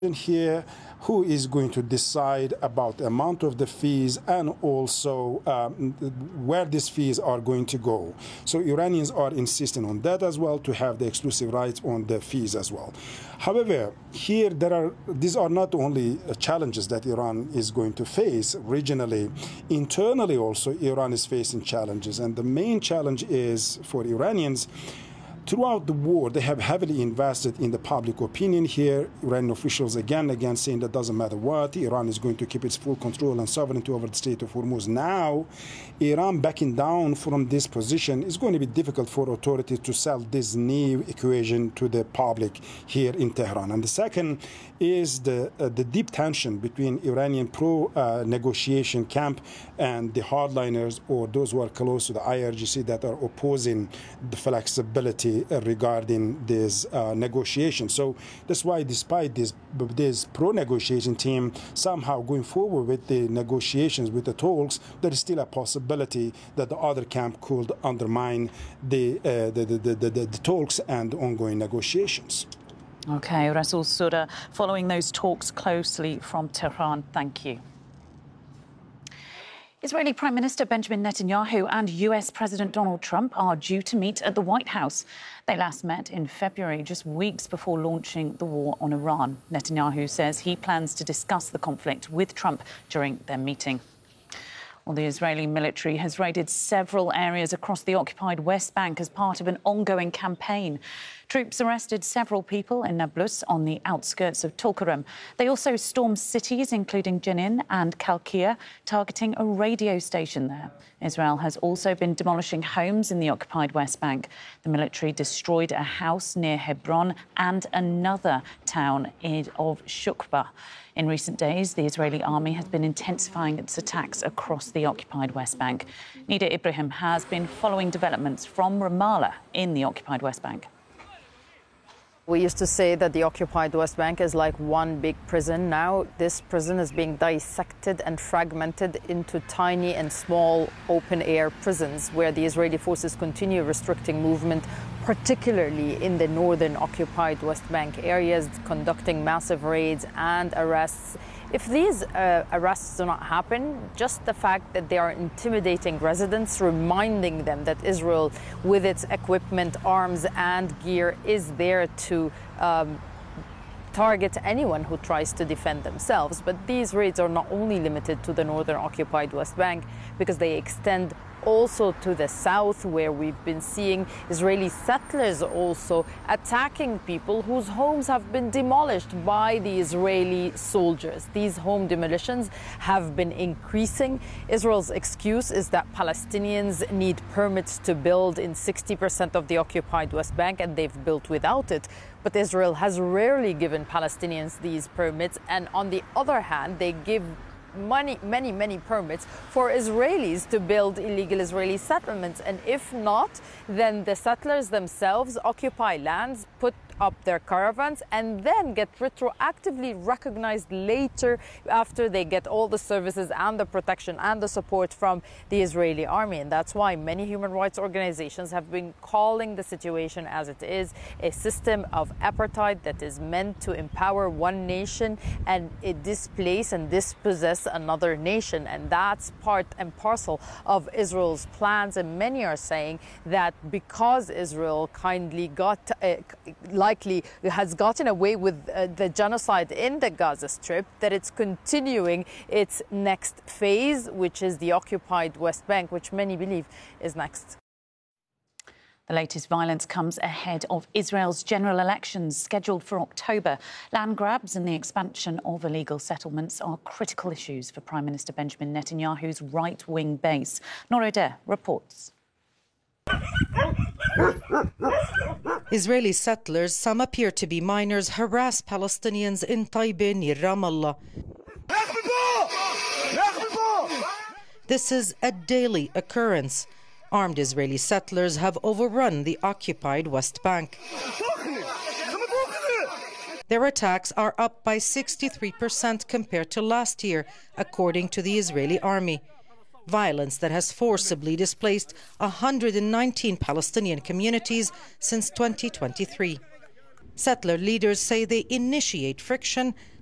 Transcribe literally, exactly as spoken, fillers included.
here who is going to decide about the amount of the fees and also um, where these fees are going to go. So Iranians are insisting on that as well, to have the exclusive rights on the fees as well. However, here there are these are not only challenges that Iran is going to face regionally. Internally also Iran is facing challenges, and the main challenge is for Iranians. Throughout the war, they have heavily invested in the public opinion here. Iranian officials again and again saying that doesn't matter what, Iran is going to keep its full control and sovereignty over the Strait of Hormuz. Now, Iran backing down from this position is going to be difficult for authorities to sell this new equation to the public here in Tehran. And the second is the, uh, the deep tension between Iranian pro-negotiation uh, camp and the hardliners, or those who are close to the I R G C that are opposing the flexibility regarding this uh, negotiation. So that's why, despite this, this pro-negotiation team somehow going forward with the negotiations, with the talks, there is still a possibility that the other camp could undermine the, uh, the, the, the, the, the talks and ongoing negotiations. Okay, Rasul Sura, following those talks closely from Tehran. Thank you. Israeli Prime Minister Benjamin Netanyahu and U S President Donald Trump are due to meet at the White House. They last met in February, just weeks before launching the war on Iran. Netanyahu says he plans to discuss the conflict with Trump during their meeting. Well, the Israeli military has raided several areas across the occupied West Bank as part of an ongoing campaign. Troops arrested several people in Nablus on the outskirts of Tulkarem. They also stormed cities, including Jenin and Kalkia, targeting a radio station there. Israel has also been demolishing homes in the occupied West Bank. The military destroyed a house near Hebron and another town of Shukba. In recent days, the Israeli army has been intensifying its attacks across the occupied West Bank. Nida Ibrahim has been following developments from Ramallah in the occupied West Bank. We used to say that the occupied West Bank is like one big prison. Now this prison is being dissected and fragmented into tiny and small open-air prisons where the Israeli forces continue restricting movement, particularly in the northern occupied West Bank areas, conducting massive raids and arrests. If these uh, arrests do not happen, just the fact that they are intimidating residents, reminding them that Israel, with its equipment, arms and gear, is there to um, target anyone who tries to defend themselves. But these raids are not only limited to the northern occupied West Bank, because they extend also to the south, where we've been seeing Israeli settlers also attacking people whose homes have been demolished by the Israeli soldiers. These home demolitions have been increasing. Israel's excuse is that Palestinians need permits to build in sixty percent of the occupied West Bank, and they've built without it. But Israel has rarely given Palestinians these permits, and on the other hand, they give Many, many, many permits for Israelis to build illegal Israeli settlements. And if not, then the settlers themselves occupy lands, put up their caravans, and then get retroactively recognized later after they get all the services and the protection and the support from the Israeli army. And that's why many human rights organizations have been calling the situation as it is a system of apartheid that is meant to empower one nation and it displace and dispossess another nation. And that's part and parcel of Israel's plans. And many are saying that because Israel kindly got uh, likely has gotten away with uh, the genocide in the Gaza Strip, that it's continuing its next phase, which is the occupied West Bank, which many believe is next. The latest violence comes ahead of Israel's general elections scheduled for October. Land grabs and the expansion of illegal settlements are critical issues for Prime Minister Benjamin Netanyahu's right-wing base. Nora Adair reports. Israeli settlers, some appear to be minors, harass Palestinians in Taiba near Ramallah. This is a daily occurrence. Armed Israeli settlers have overrun the occupied West Bank. Their attacks are up by sixty-three percent compared to last year, according to the Israeli army. Violence that has forcibly displaced one hundred nineteen Palestinian communities since twenty twenty-three. Settler leaders say they initiate friction